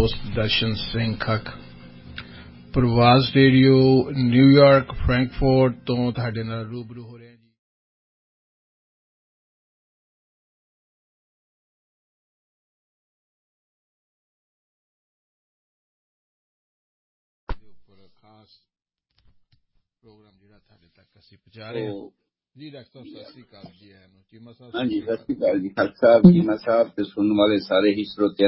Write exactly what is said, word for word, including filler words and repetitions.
ਦੋਸਤ ਦਰਸ਼ਨ ਸਿੰਘ ਖੱਖ ਪ੍ਰਵਾਸ radio New York Frankfurt ਤੋਂ ਤੁਹਾਡੇ ਨਾਲ ਰੂਬਰੂ ਹੋ ਰਹੇ ਹਾਂ ਜੀ। ਉੱਪਰ ਖਾਸ ਪ੍ਰੋਗਰਾਮ ਜਿਹੜਾ ਤੁਹਾਡੇ ਤੱਕ ਅਸੀਂ ਪਹੁੰਚਾ ਰਹੇ ਹਾਂ ਜੀ। ਡਾਕਟਰ ਸਾਹਿਬ ਸਤਿ ਸ੍ਰੀ ਅਕਾਲ ਜੀ। ਚੀਮਾ ਸਾਹਿਬ ਹਾਂਜੀ, ਸਤਿ ਸ੍ਰੀ ਅਕਾਲ ਜੀ। ਖਾਲਸਾ ਸਾਹਿਬ, ਚੀਮਾ ਸਾਹਿਬ ਤੇ ਸੁਣਨ ਵਾਲੇ ਸਾਰੇ ਹੀ ਸਰੋਤਿਆਂ